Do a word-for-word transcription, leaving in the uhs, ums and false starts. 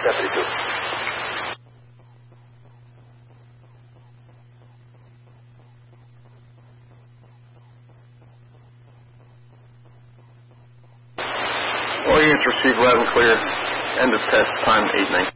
Deputy two. All units received loud and clear. End of test, time eight nineteen.